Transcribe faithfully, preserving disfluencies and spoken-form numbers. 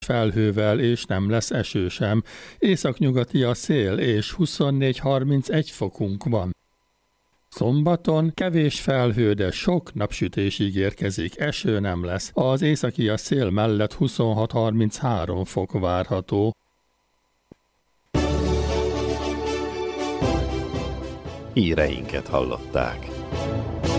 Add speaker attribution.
Speaker 1: felhővel, és nem lesz eső sem. Északnyugati a szél, és huszonnégy-harmincegy fokunk van. Szombaton kevés felhő, de sok napsütés ígérkezik, eső nem lesz. Az északi a szél mellett huszonhat-harminchárom fok várható.
Speaker 2: Híreinket hallották.